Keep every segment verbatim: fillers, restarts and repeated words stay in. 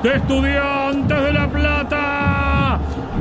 de Estudiantes de La Plata.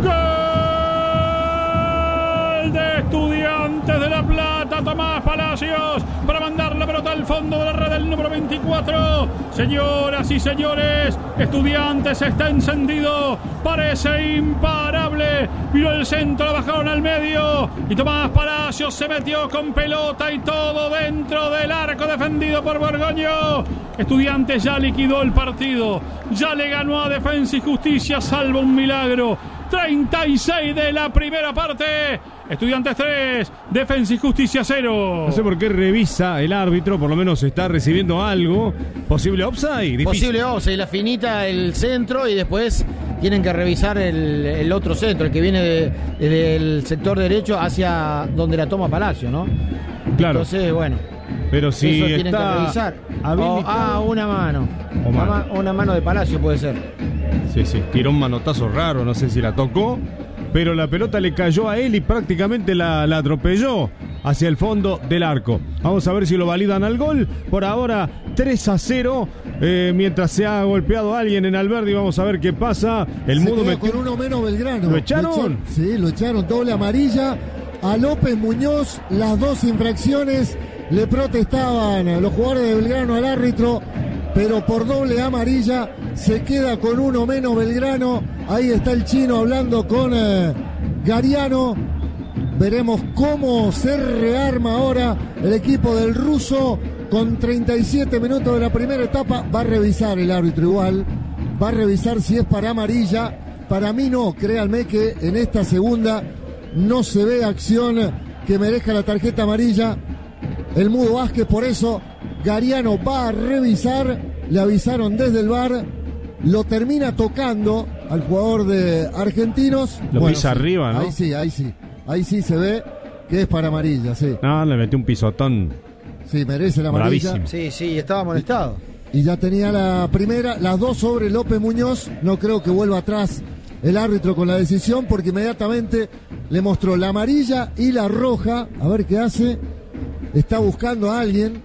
¡Gol de Estudiantes de La Plata! Tomás Palacios para mandar la pelota al fondo de la red del número veinticuatro. Señoras y señores, Estudiantes está encendido, parece imparable. Vino el centro, la bajaron al medio y Tomás Palacios se metió con pelota y todo dentro del arco defendido por Borgoño. Estudiantes ya liquidó el partido, ya le ganó a Defensa y Justicia, salvo un milagro. treinta y seis de la primera parte. Estudiantes tres, Defensa y Justicia cero. No sé por qué revisa el árbitro, por lo menos está recibiendo algo. Posible offside. Difícil. Posible offside, la finita el centro y después tienen que revisar el, el otro centro, el que viene de, del sector derecho hacia donde la toma Palacio, ¿no? Claro. Entonces, bueno. Pero si eso tienen está que revisar. O, ah, una mano. O una, mano. Ma, una mano de Palacio puede ser. Sí, sí, tiró un manotazo raro, no sé si la tocó, pero la pelota le cayó a él y prácticamente la, la atropelló hacia el fondo del arco. Vamos a ver si lo validan al gol. Por ahora tres a cero, eh, mientras se ha golpeado a alguien en Alberdi. Vamos a ver qué pasa. El se mudo metió con uno menos Belgrano. ¿Lo echaron? Lo echaron? Sí, lo echaron, doble amarilla a López Muñoz. Las dos infracciones le protestaban los jugadores de Belgrano al árbitro, pero por doble amarilla se queda con uno menos Belgrano. Ahí está el chino hablando con eh, Gariano. Veremos cómo se rearma ahora el equipo del ruso con treinta y siete minutos de la primera etapa. Va a revisar el árbitro igual, va a revisar si es para amarilla. Para mí no, créanme que en esta segunda no se ve acción que merezca la tarjeta amarilla. El Mudo Vázquez, por eso Gariano va a revisar. Le avisaron desde el V A R, lo termina tocando al jugador de Argentinos. Lo bueno, pisa sí, arriba, ¿no? Ahí sí, ahí sí. Ahí sí se ve que es para amarilla, sí. No, le metió un pisotón. Sí, merece la amarilla. Bravísimo. Sí, sí, estaba molestado. Y ya tenía la primera, las dos sobre López Muñoz. No creo que vuelva atrás el árbitro con la decisión, porque inmediatamente le mostró la amarilla y la roja. A ver qué hace. Está buscando a alguien.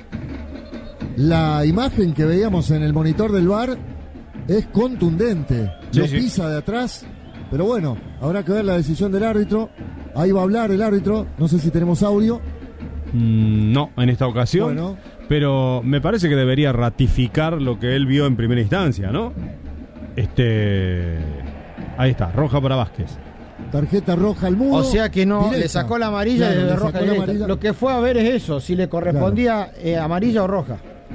La imagen que veíamos en el monitor del V A R es contundente. Sí, Lo sí. pisa de atrás. Pero bueno, habrá que ver la decisión del árbitro. Ahí va a hablar el árbitro. No sé si tenemos audio. Mm, no, en esta ocasión. Bueno. Pero me parece que debería ratificar lo que él vio en primera instancia, ¿no? Este... Ahí está, roja para Vázquez. Tarjeta roja al Mudo. O sea que no, directa. le sacó la amarilla Claro, y le de sacó roja la directa. amarilla. Lo que fue a ver es eso, si le correspondía eh, amarilla o roja.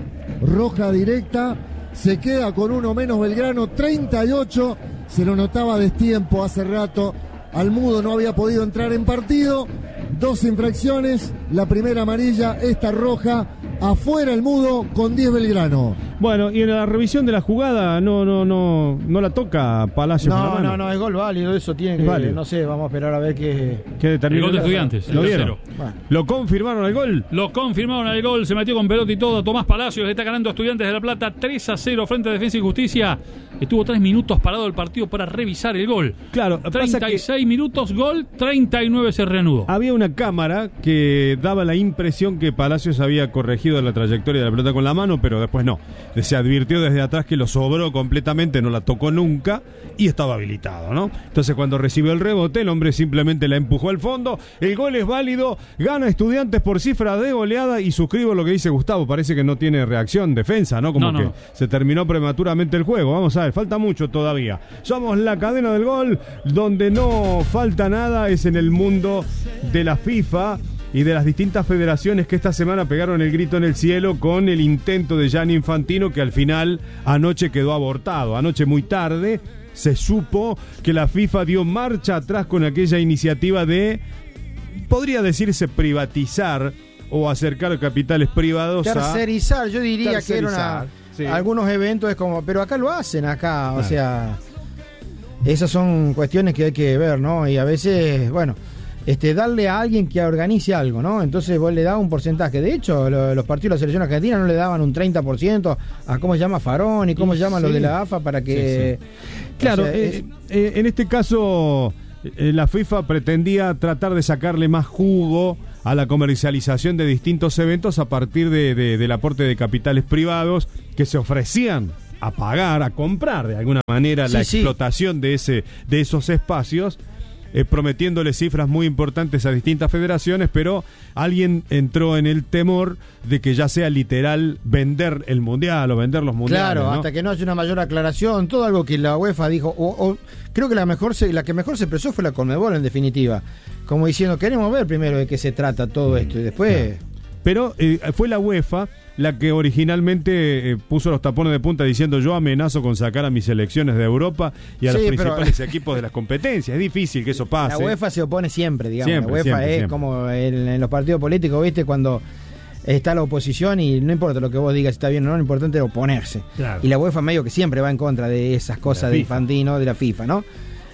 Roja directa, se queda con uno menos Belgrano, treinta y ocho, se lo notaba destiempo hace rato, al Mudo no había podido entrar en partido, dos infracciones, la primera amarilla, esta roja, afuera el Mudo con diez Belgrano. Bueno, y en la revisión de la jugada no no no no la toca Palacios con la No, mano. no, no, es gol válido, eso tiene que, Válido. no sé, vamos a esperar a ver qué... ¿Qué determinó? El gol de Estudiantes, el ¿Lo vieron? tercero. Bueno. ¿Lo confirmaron el gol? Lo confirmaron al gol, se metió con pelota y todo. Tomás Palacios está ganando Estudiantes de La Plata tres a cero frente a Defensa y Justicia. Estuvo tres minutos parado el partido para revisar el gol. Claro, pasa treinta y seis que minutos, gol, treinta y nueve se reanudó. había una cámara que daba la impresión que Palacios había corregido la trayectoria de la pelota con la mano, pero después no. Se advirtió desde atrás que lo sobró completamente, no la tocó nunca y estaba habilitado, ¿no? Entonces cuando recibió el rebote, el hombre simplemente la empujó al fondo. El gol es válido, gana Estudiantes por cifra de goleada y suscribo lo que dice Gustavo, parece que no tiene reacción, defensa, ¿no? Como No, que no. se terminó prematuramente el juego. Vamos a ver, falta mucho todavía. Somos la cadena del gol, donde no falta nada es en el mundo de la FIFA y de las distintas federaciones que esta semana pegaron el grito en el cielo con el intento de Gianni Infantino, que al final anoche quedó abortado. Anoche muy tarde se supo que la FIFA dio marcha atrás con aquella iniciativa de, podría decirse, privatizar o acercar capitales privados a... Tercerizar, yo diría Tercerizar, que era una, sí. algunos eventos es como, pero acá lo hacen acá, o sea, esas son cuestiones que hay que ver, ¿no? Y a veces, bueno, este darle a alguien que organice algo, ¿no? Entonces vos le das un porcentaje. De hecho, lo, los partidos de la selección argentina no le daban un treinta por ciento a cómo se llama Farón y cómo se llaman Sí. los de la A F A para que... Sí, sí. Claro, o sea, eh, es- eh, en este caso eh, la FIFA pretendía tratar de sacarle más jugo a la comercialización de distintos eventos a partir de, de, del aporte de capitales privados que se ofrecían a pagar, a comprar de alguna manera Sí, la sí. explotación de ese de esos espacios, eh, prometiéndole cifras muy importantes a distintas federaciones, pero alguien entró en el temor de que ya sea literal vender el mundial o vender los mundiales. Claro, ¿no? hasta que no haya una mayor aclaración, todo algo que la UEFA dijo, o, o creo que la mejor se, la que mejor se expresó fue la Conmebol en definitiva, como diciendo, queremos ver primero de qué se trata todo esto y después... Pero eh, fue la UEFA la que originalmente eh, puso los tapones de punta diciendo yo amenazo con sacar a mis selecciones de Europa y a Sí, los pero- principales equipos de las competencias. Es difícil que eso pase. La UEFA se opone siempre, digamos. Siempre, la UEFA siempre, es siempre. como en, en los partidos políticos, ¿viste? Cuando está la oposición y no importa lo que vos digas, si está bien o no, lo importante es oponerse. Claro. Y la UEFA medio que siempre va en contra de esas cosas de, FIFA. Infantino, de la FIFA, ¿no?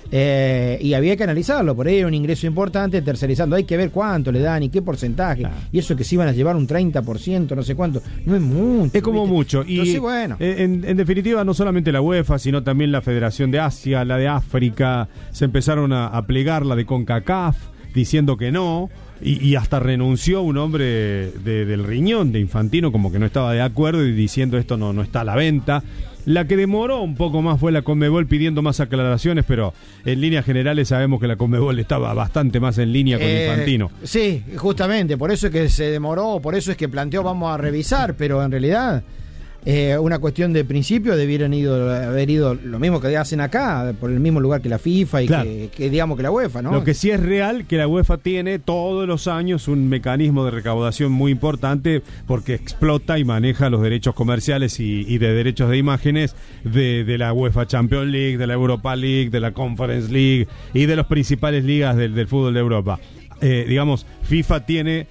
Eh, y había que analizarlo, por ahí era un ingreso importante, tercerizando, hay que ver cuánto le dan y qué porcentaje, Claro. y eso que se iban a llevar un treinta por ciento, no sé cuánto, no es mucho. Es como ¿viste? mucho. Y Entonces, bueno. eh, en, en definitiva, no solamente la UEFA, sino también la Federación de Asia, la de África, se empezaron a, a plegar, la de CONCACAF, diciendo que no, y, y hasta renunció un hombre de- del riñón de Infantino, como que no estaba de acuerdo y diciendo esto no, no está a la venta. La que demoró un poco más fue la Conmebol pidiendo más aclaraciones, pero en líneas generales sabemos que la Conmebol estaba bastante más en línea con Eh, Infantino. Sí, justamente, por eso es que se demoró, por eso es que planteó vamos a revisar, pero en realidad eh, una cuestión de principio debieran ido, haber ido lo mismo que hacen acá, por el mismo lugar que la FIFA y Claro. que, que digamos que la UEFA, ¿no? Lo que sí es real que la UEFA tiene todos los años un mecanismo de recaudación muy importante porque explota y maneja los derechos comerciales y, y de derechos de imágenes de, de la UEFA Champions League, de la Europa League, de la Conference League y de las principales ligas del, del fútbol de Europa. Eh, digamos, FIFA tiene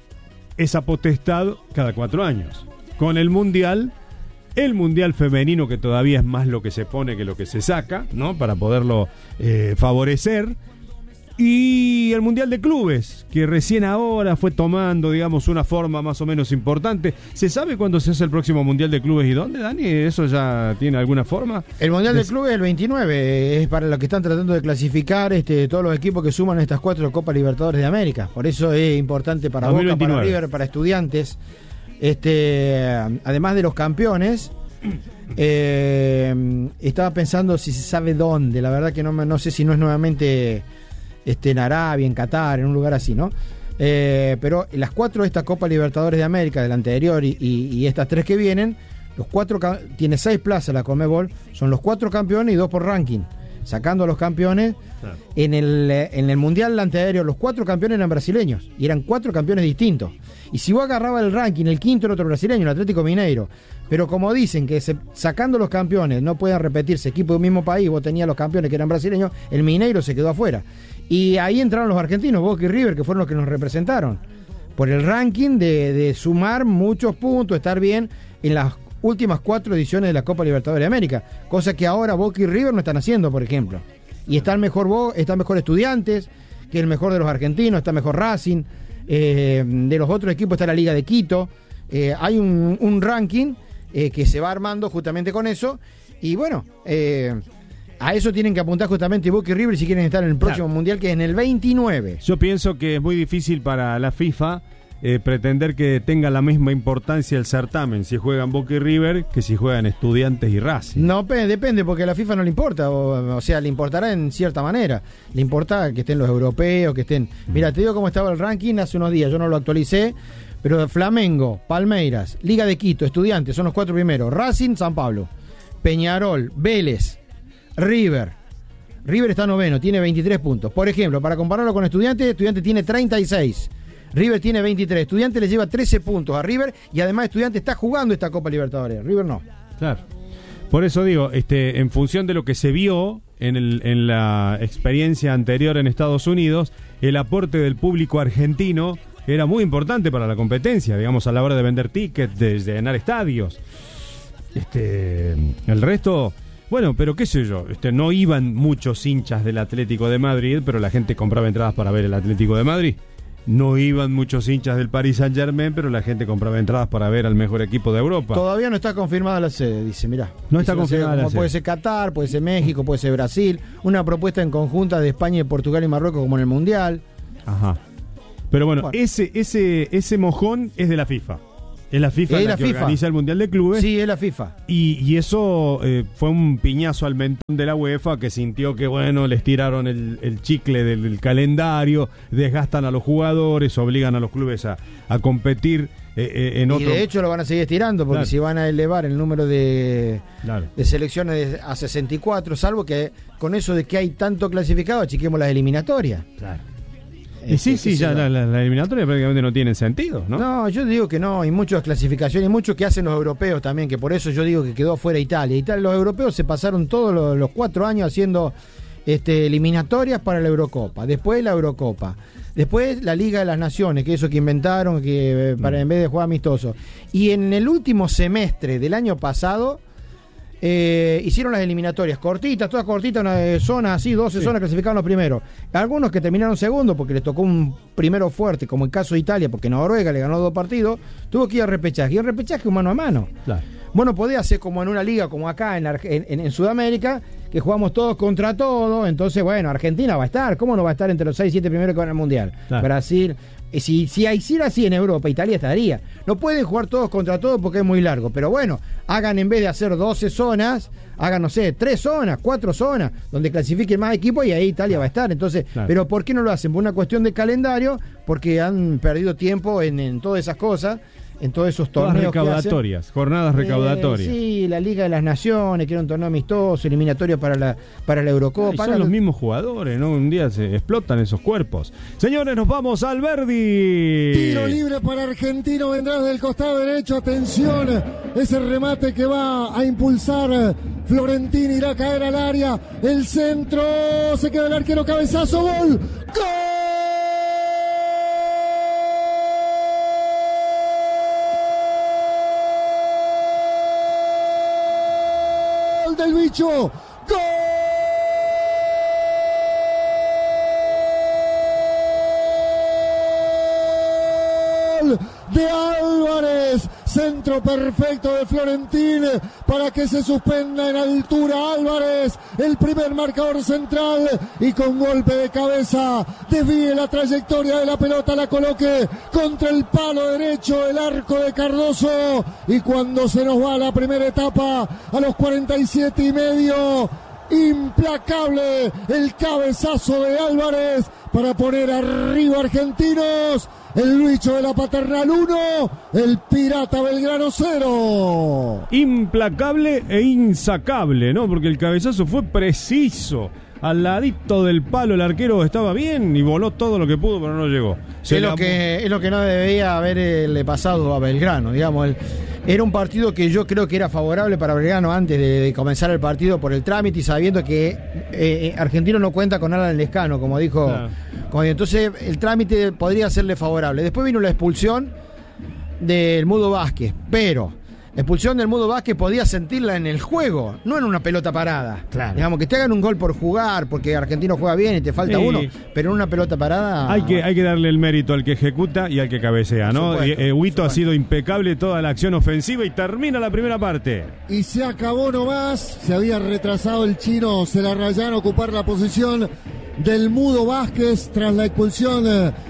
esa potestad cada cuatro años. Con el Mundial, el Mundial femenino, que todavía es más lo que se pone que lo que se saca, ¿no? Para poderlo eh, favorecer. Y el Mundial de Clubes, que recién ahora fue tomando, digamos, una forma más o menos importante. ¿Se sabe cuándo se hace el próximo Mundial de Clubes y dónde, Dani? ¿Eso ya tiene alguna forma? El Mundial Des- del Club es el veintinueve, es para los que están tratando de clasificar este, todos los equipos que suman estas cuatro Copas Libertadores de América. Por eso es importante para dos Boca, mil veintinueve. para River, para Estudiantes. Este, además de los campeones, eh, estaba pensando si se sabe dónde. La verdad que no, me- no sé si no es nuevamente este, en Arabia, en Qatar, en un lugar así, ¿no? Eh, pero las cuatro de estas Copas Libertadores de América, del anterior y, y, y estas tres que vienen, los cuatro ca- tiene seis plazas la Conmebol, son los cuatro campeones y dos por ranking. Sacando a los campeones, Claro. en el, eh, en el Mundial anterior, los cuatro campeones eran brasileños y eran cuatro campeones distintos. Y si vos agarrabas el ranking, el quinto era otro brasileño, el Atlético Mineiro. Pero como dicen que se- sacando los campeones no pueden repetirse equipos del mismo país, vos tenías los campeones que eran brasileños, el Mineiro se quedó afuera. Y ahí entraron los argentinos, Boca y River, que fueron los que nos representaron. Por el ranking de, de sumar muchos puntos, estar bien en las últimas cuatro ediciones de la Copa Libertadores de América. Cosa que ahora Boca y River no están haciendo, por ejemplo. Y están mejor Bo, están mejor Estudiantes, que es el mejor de los argentinos, está mejor Racing. Eh, de los otros equipos está la Liga de Quito. Eh, hay un, un ranking eh, que se va armando justamente con eso. Y bueno, eh, a eso tienen que apuntar justamente Boca y River si quieren estar en el próximo Claro. Mundial, que es en el veintinueve. Yo pienso que es muy difícil para la FIFA eh, pretender que tenga la misma importancia el certamen si juegan Boca y River que si juegan Estudiantes y Racing. No, pe- depende, porque a la FIFA no le importa, o, o sea, le importará en cierta manera. Le importa que estén los europeos, que estén... Mira, te digo cómo estaba el ranking hace unos días, yo no lo actualicé, pero Flamengo, Palmeiras, Liga de Quito, Estudiantes, son los cuatro primeros. Racing, San Pablo, Peñarol, Vélez, River. River está noveno, tiene veintitrés puntos. Por ejemplo, para compararlo con Estudiantes, Estudiantes tiene treinta y seis. River tiene veintitrés. Estudiantes le lleva trece puntos a River y además Estudiantes está jugando esta Copa Libertadores. River no. Claro. Por eso digo, este, en función de lo que se vio en, el, en la experiencia anterior en Estados Unidos, el aporte del público argentino era muy importante para la competencia, digamos, a la hora de vender tickets, de, de llenar estadios. Este, el resto, bueno, pero qué sé yo, este, no iban muchos hinchas del Atlético de Madrid, pero la gente compraba entradas para ver el Atlético de Madrid. No iban muchos hinchas del Paris Saint-Germain, pero la gente compraba entradas para ver al mejor equipo de Europa. Todavía no está confirmada la sede, dice, mirá. No está Dice confirmada la como sede. Puede ser Qatar, puede ser México, puede ser Brasil. Una propuesta en conjunta de España, y Portugal y Marruecos como en el Mundial. Ajá. Pero bueno, Bueno. ese ese ese mojón es de la FIFA. Es la FIFA Es la, la que FIFA. organiza el Mundial de Clubes. Sí, es la FIFA. Y, y eso eh, fue un piñazo al mentón de la UEFA, que sintió que, bueno, les tiraron el, el chicle del, del calendario, desgastan a los jugadores, obligan a los clubes a, a competir eh, eh, en Y otro... de hecho lo van a seguir estirando, porque Claro. si van a elevar el número de, Claro. de selecciones a sesenta y cuatro, salvo que con eso de que hay tanto clasificado, achiquemos las eliminatorias. Claro. Y sí, Este, sí, qué sé ya yo. la, la, la eliminatoria prácticamente no tiene sentido, ¿no? No, yo digo que no, hay muchas clasificaciones, y mucho que hacen los europeos también, que por eso yo digo que quedó fuera Italia. Italia los europeos se pasaron todos los, los cuatro años haciendo este, eliminatorias para la Eurocopa, después la Eurocopa, después la Liga de las Naciones, que eso que inventaron, que eh, para en vez de jugar amistoso. Y en el último semestre del año pasado eh, hicieron las eliminatorias cortitas, todas cortitas, una eh, zona así, doce Sí. zonas, clasificaron los primeros. Algunos que terminaron segundos porque les tocó un primero fuerte, como el caso de Italia, porque Noruega le ganó dos partidos, tuvo que ir a repechaje. Y el repechaje mano a mano. Claro. Bueno, podía ser como en una liga como acá en, Arge- en, en Sudamérica, que jugamos todos contra todos. Entonces, bueno, Argentina va a estar. ¿Cómo no va a estar entre los seis, siete primeros que van al Mundial? Claro. Brasil. Eh, Si, si hiciera así en Europa, Italia estaría. No pueden jugar todos contra todos porque es muy largo. Pero bueno, hagan en vez de hacer doce zonas, hagan, no sé, tres zonas, cuatro zonas, donde clasifiquen más equipos y ahí Italia va a estar. Entonces, Claro. pero ¿por qué no lo hacen? Por una cuestión de calendario, porque han perdido tiempo en, en todas esas cosas, en todos esos Todas torneos que hacen. recaudatorias, jornadas recaudatorias. Eh, sí, la Liga de las Naciones, que era un torneo amistoso, eliminatorio para la para la Eurocopa. Y son Hagan- los mismos jugadores, ¿no? Un día se explotan esos cuerpos. Señores, nos vamos al Verdi. Tiro libre para Argentino, vendrá del costado derecho, atención, ese remate que va a impulsar Florentino, irá a caer al área, el centro, se queda el arquero, cabezazo, gol, gol del bicho, gol de Álvarez, centro perfecto de Florentín para que se suspenda en altura Álvarez, el primer marcador central, y con golpe de cabeza desvíe la trayectoria de la pelota, la coloque contra el palo derecho del arco de Cardoso, y cuando se nos va la primera etapa a los cuarenta y siete y medio, implacable el cabezazo de Álvarez para poner arriba Argentinos. El bicho de la Paternal uno, el Pirata Belgrano cero. Implacable e insacable, ¿no? Porque el cabezazo fue preciso. Al ladito del palo el arquero estaba bien y voló todo lo que pudo, pero no llegó. Se es, la- lo que, es lo que no debía haberle pasado a Belgrano, digamos. El, era un partido que yo creo que era favorable para Belgrano antes de, de comenzar el partido por el trámite y sabiendo que eh, eh, Argentino no cuenta con Alan Lescano, como dijo. Claro. Como- entonces el trámite podría serle favorable. Después vino la expulsión del Mudo Vázquez, pero la expulsión del Mudo Vázquez podía sentirla en el juego, no en una pelota parada. Claro. Digamos, que te hagan un gol por jugar, porque Argentino juega bien y te falta Sí. uno, pero en una pelota parada... Hay que, hay que darle el mérito al que ejecuta y al que cabecea, ¿no? Por supuesto, Y, eh, Huito por ha supuesto. sido impecable toda la acción ofensiva y termina la primera parte. Y se acabó nomás, se había retrasado el chino Celarrayán a ocupar la posición del Mudo Vázquez tras la expulsión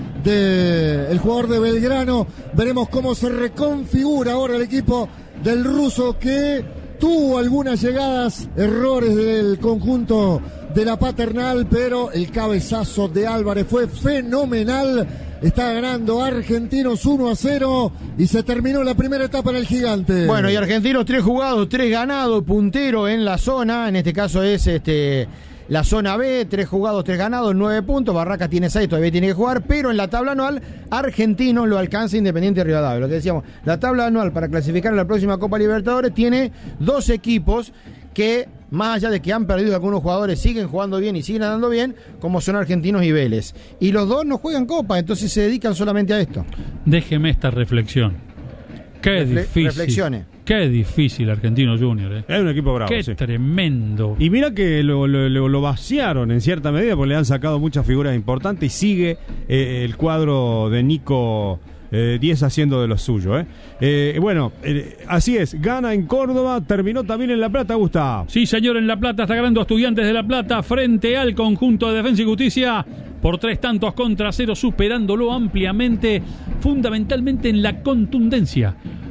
del jugador de Belgrano. Veremos cómo se reconfigura ahora el equipo del ruso, que tuvo algunas llegadas, errores del conjunto de la Paternal, pero el cabezazo de Álvarez fue fenomenal. Está ganando Argentinos uno a cero y se terminó la primera etapa en el Gigante. Bueno, y Argentinos tres jugados, tres ganados, puntero en la zona, en este caso es este la zona B, tres jugados, tres ganados, nueve puntos, Barracas tiene seis, todavía tiene que jugar, pero en la tabla anual, Argentinos lo alcanza Independiente de Rivadavia. Lo que decíamos, la tabla anual para clasificar a la próxima Copa Libertadores tiene dos equipos que, más allá de que han perdido algunos jugadores, siguen jugando bien y siguen andando bien, como son Argentinos y Vélez. Y los dos no juegan Copa, entonces se dedican solamente a esto. Déjeme esta reflexión. Qué Refle- difícil. reflexione. Qué difícil Argentino Junior, ¿eh? Es un equipo bravo, Qué sí. tremendo. Y mira que lo, lo- lo- lo vaciaron en cierta medida porque le han sacado muchas figuras importantes y sigue eh, el cuadro de Nico eh, Díez haciendo de lo suyo. ¿eh? Eh, bueno, eh, así es, gana en Córdoba, terminó también en La Plata, Gustavo. Sí, señor, en La Plata está ganando Estudiantes de La Plata frente al conjunto de Defensa y Justicia por tres tantos contra cero, superándolo ampliamente, fundamentalmente en la contundencia.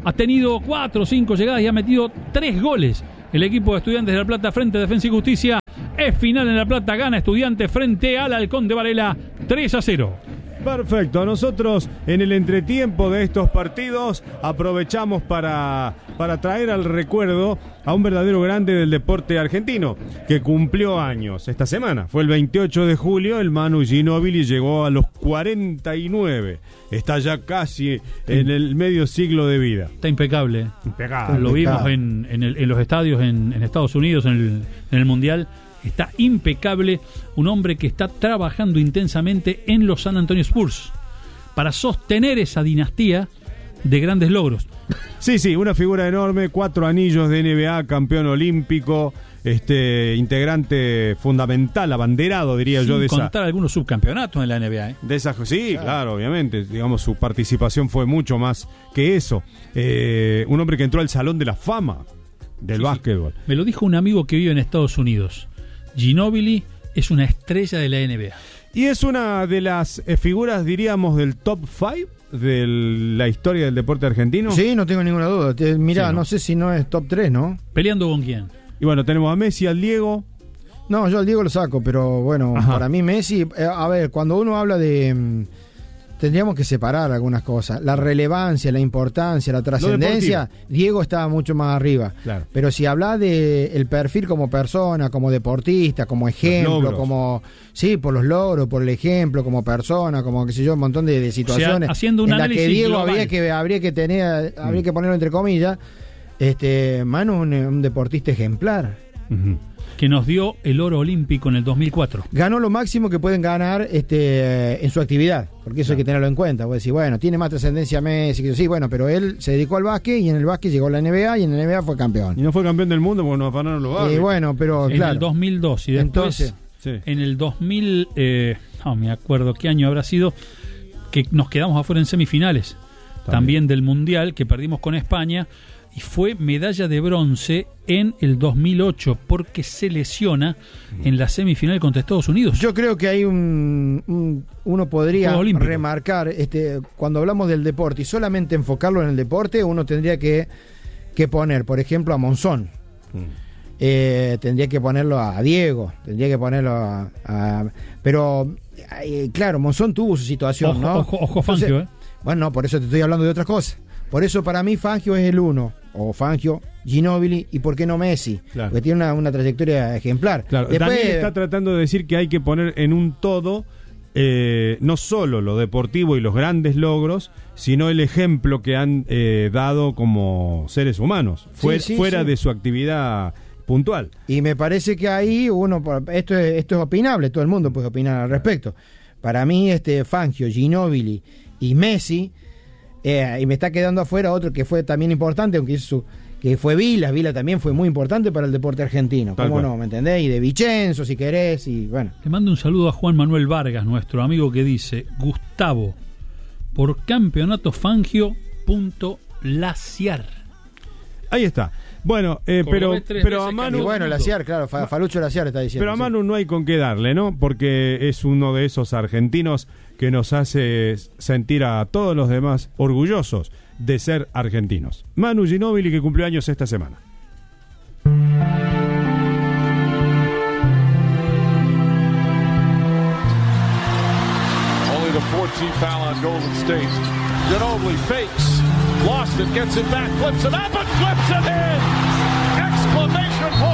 Ha tenido cuatro o cinco llegadas y ha metido tres goles. El equipo de Estudiantes de La Plata frente a Defensa y Justicia. Es final en La Plata, gana Estudiantes frente al Halcón de Varela, tres a cero. Perfecto, nosotros en el entretiempo de estos partidos aprovechamos para, para traer al recuerdo a un verdadero grande del deporte argentino que cumplió años esta semana. Fue el veintiocho de julio, el Manu Ginóbili llegó a los cuarenta y nueve. Está ya casi en el medio siglo de vida. Está impecable. Impecable. Lo vimos en, en, el, en los estadios en, en Estados Unidos, en el, en el Mundial. Está impecable, un hombre que está trabajando intensamente en los San Antonio Spurs para sostener esa dinastía de grandes logros. Sí, sí, una figura enorme, cuatro anillos de N B A, campeón olímpico, este integrante fundamental, abanderado, diría Sin yo, de esa. contar algunos subcampeonatos en la N B A. ¿eh? De esa, sí, claro. claro, obviamente. Digamos, su participación fue mucho más que eso. Eh, un hombre que entró al Salón de la Fama del sí, básquetbol. Sí. Me lo dijo un amigo que vive en Estados Unidos. Ginóbili es una estrella de la N B A. Y es una de las eh, figuras, diríamos, del top cinco de la historia del deporte argentino. Sí, no tengo ninguna duda. Te, mirá, sí, ¿no? no sé si no es top tres, ¿no? ¿Peleando con quién? Y bueno, tenemos a Messi, al Diego. No, yo al Diego lo saco, pero bueno, Ajá. para mí Messi... Eh, a ver, cuando uno habla de... Mm, tendríamos que separar algunas cosas. La relevancia, la importancia, la trascendencia. Diego estaba mucho más arriba. Claro. Pero si habla de el perfil como persona, como deportista, como ejemplo, como sí, por los logros, por el ejemplo, como persona, como qué sé yo, un montón de, de situaciones. O sea, haciendo un en la que Diego global. habría que habría que tener, mm. habría que ponerlo entre comillas. Este, Manu, un, un deportista ejemplar. Uh-huh. Que nos dio el oro olímpico en el dos mil cuatro. Ganó lo máximo que pueden ganar este, en su actividad, porque eso claro. hay que tenerlo en cuenta. Vos decís, bueno, tiene más trascendencia Messi, que sí, bueno, pero él se dedicó al básquet y en el básquet llegó a la N B A y en la N B A fue campeón. Y no fue campeón del mundo porque nos afanaron los barrios. Y bueno, pero en claro. el dos mil dos y después Entonces, sí. en el dos mil, eh, no me acuerdo qué año habrá sido, que nos quedamos afuera en semifinales, también, también del Mundial, que perdimos con España. Y fue medalla de bronce en el dos mil ocho porque se lesiona en la semifinal contra Estados Unidos. Yo creo que hay un, un uno podría remarcar este cuando hablamos del deporte y solamente enfocarlo en el deporte, uno tendría que, que poner, por ejemplo, a Monzón. Mm. Eh, tendría que ponerlo a Diego, tendría que ponerlo a, a pero eh, claro, Monzón tuvo su situación, ojo, ¿no? Ojo, ojo Fangio, Entonces, ¿eh? Bueno, no, por eso te estoy hablando de otras cosas. Por eso para mí Fangio es el uno, o Fangio, Ginóbili y por qué no Messi, claro. porque tiene una, una trayectoria ejemplar. Claro. Después, Daniel está tratando de decir que hay que poner en un todo eh, no solo lo deportivo y los grandes logros, sino el ejemplo que han eh, dado como seres humanos, fuera, sí, sí, fuera sí. de su actividad puntual. Y me parece que ahí uno, esto es, esto es opinable, todo el mundo puede opinar al respecto. Para mí este Fangio, Ginóbili y Messi... Eh, y me está quedando afuera otro que fue también importante, aunque hizo su, que fue Vila. Vila también fue muy importante para el deporte argentino. ¿Cómo no? ¿Me entendés? Y de Vicenzo, si querés, y bueno. Le mando un saludo a Juan Manuel Vargas, nuestro amigo, que dice: Gustavo, por campeonato Fangio punto Laciar. Ahí está. Bueno, eh, pero, pero a Manu... Y bueno, Laciar, claro, Falucho Laciar está diciendo. Pero a Manu sí. no hay con qué darle, ¿no? Porque es uno de esos argentinos que nos hace sentir a todos los demás orgullosos de ser argentinos. Manu Ginóbili, que cumplió años esta semana. Only the fourteenth foul on Golden State. Ginóbili fakes, lost it, gets it back, flips it up and flips it in. Exclamation point.